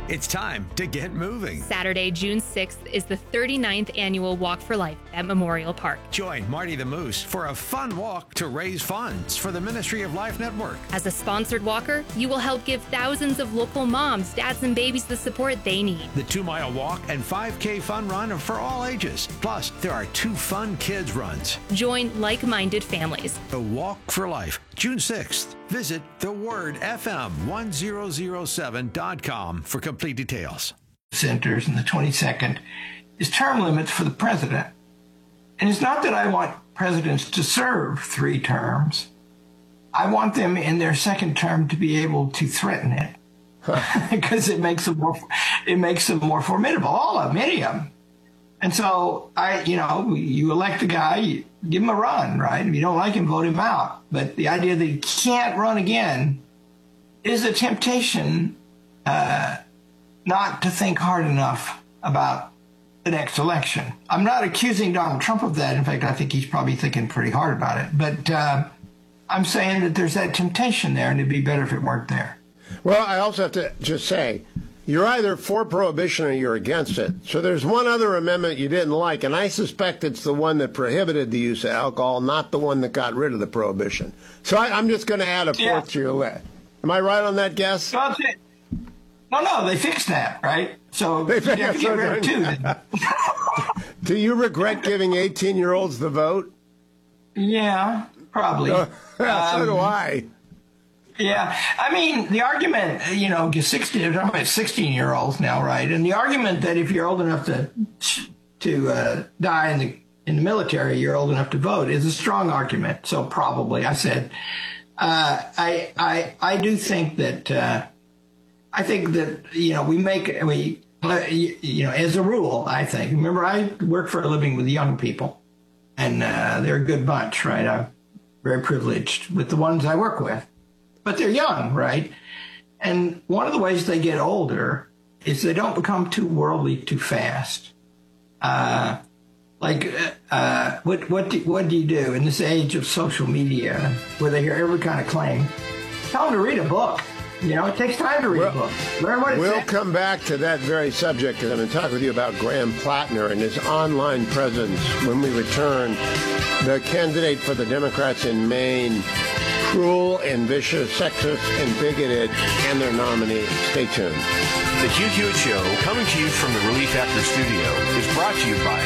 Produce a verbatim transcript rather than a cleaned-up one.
It's time to get moving. Saturday, June sixth is the thirty-ninth annual Walk for Life at Memorial Park. Join Marty the Moose for a fun walk to raise funds for the Ministry of Life Network. As a sponsored walker, you will help give thousands of local moms, dads, and babies the support they need. The two-mile walk and five K fun run are for all ages. Plus, there are two fun kids runs. Join like-minded families. The Walk for Life, June sixth. Visit the word F M one thousand seven dot com for complete details. Centers in the twenty-second is term limits for the president. And it's not that I want presidents to serve three terms. I want them in their second term to be able to threaten it. Because it makes them more, it makes them more formidable. All of them, many of them. And so I, you know, you elect a guy, you give him a run, right? If you don't like him, vote him out. But the idea that he can't run again is a temptation uh, not to think hard enough about the next election. I'm not accusing Donald Trump of that. In fact, I think he's probably thinking pretty hard about it. But uh, I'm saying that there's that temptation there, and it'd be better if it weren't there. Well, I also have to just say, you're either for prohibition or you're against it. So there's one other amendment you didn't like, and I suspect it's the one that prohibited the use of alcohol, not the one that got rid of the prohibition. So I, I'm just going to add a fourth yeah. to your list. Am I right on that guess? No, no, they fixed that, right? So they you have to get rid of two. Do you regret giving eighteen-year-olds the vote? Yeah, probably. Uh, so um, do I. Yeah, I mean, the argument, you know, sixteen, I'm talking about sixteen-year-olds now, right? And the argument that if you're old enough to to uh, die in the in the military, you're old enough to vote is a strong argument. So probably, I said, uh, I I I do think that uh, I think that you know we make we you know as a rule, I think. Remember, I work for a living with young people, and uh, they're a good bunch, right? I'm very privileged with the ones I work with. But they're young, right? And one of the ways they get older is they don't become too worldly too fast. Uh, like, uh, what what do, what do you do in this age of social media where they hear every kind of claim? Tell them to read a book. You know, it takes time to read well, a book. Learn what it We'll says. come back to that very subject, because I'm going to talk with you about Graham Plattner and his online presence when we return. The candidate for the Democrats in Maine, cruel and vicious, sexist and bigoted, and their nominee. Stay tuned. The Hugh Hewitt Show, coming to you from the Relief Factor Studio, is brought to you by